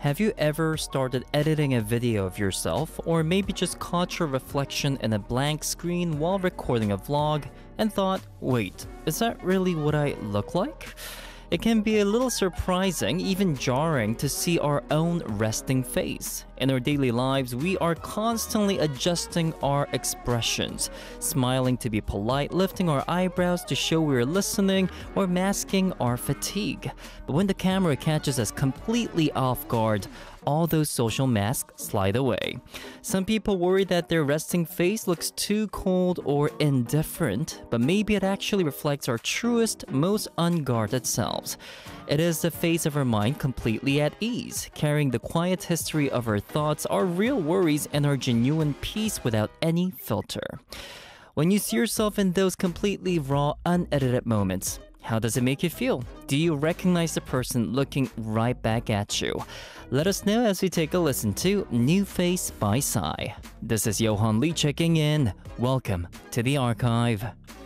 Have you ever started editing a video of yourself, or maybe just caught your reflection in a blank screen while recording a vlog and thought, wait, is that really what I look like? It can be a little surprising, even jarring, to see our own resting face. In our daily lives, we are constantly adjusting our expressions, smiling to be polite, lifting our eyebrows to show we're listening, or masking our fatigue. But when the camera catches us completely off guard, all those social masks slide away. Some people worry that their resting face looks too cold or indifferent, but maybe it actually reflects our truest, most unguarded selves. It is the face of our mind completely at ease, carrying the quiet history of our thoughts, our real worries, and our genuine peace without any filter. When you see yourself in those completely raw, unedited moments, how does it make you feel? Do you recognize the person looking right back at you? Let us know as we take a listen to New Face by Psy. This is Johan Lee checking in. Welcome to the archive.